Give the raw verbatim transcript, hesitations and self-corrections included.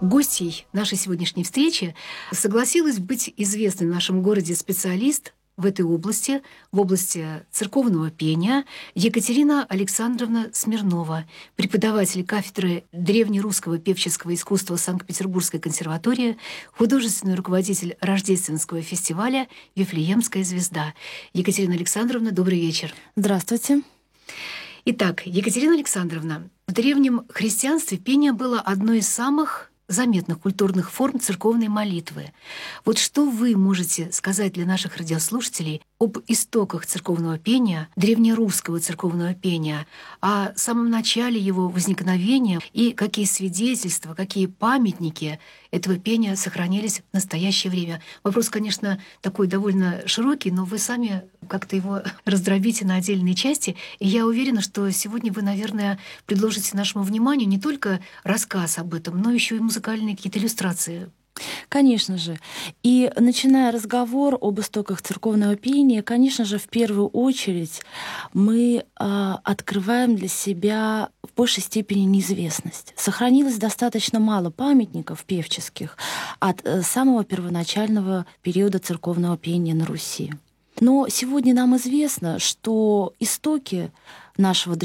Гостьей нашей сегодняшней встречи согласилась быть известной в нашем городе специалист в этой области, в области церковного пения, Екатерина Александровна Смирнова, преподаватель кафедры древнерусского певческого искусства Санкт-Петербургской консерватории, художественный руководитель рождественского фестиваля «Вифлеемская звезда». Екатерина Александровна, добрый вечер. Здравствуйте. Итак, Екатерина Александровна, в древнем христианстве пение было одной из самых заметных культурных форм церковной молитвы. Вот что вы можете сказать для наших радиослушателей об истоках церковного пения, древнерусского церковного пения, о самом начале его возникновения и какие свидетельства, какие памятники этого пения сохранились в настоящее время? Вопрос, конечно, такой довольно широкий, но вы сами как-то его раздробите на отдельные части. И я уверена, что сегодня вы, наверное, предложите нашему вниманию не только рассказ об этом, но еще и музыкальные какие-то иллюстрации. Конечно же. И начиная разговор об истоках церковного пения, конечно же, в первую очередь мы э, открываем для себя в большей степени неизвестность. Сохранилось достаточно мало памятников певческих от э, самого первоначального периода церковного пения на Руси. Но сегодня нам известно, что истоки нашего